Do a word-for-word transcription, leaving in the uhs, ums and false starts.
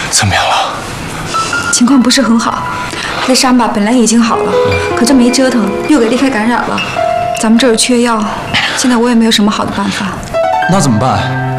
怎么样了？ 情况不是很好，那伤疤本来已经好了，可这么一折腾，又给裂开感染了。咱们这儿缺药，现在我也没有什么好的办法。 那怎么办？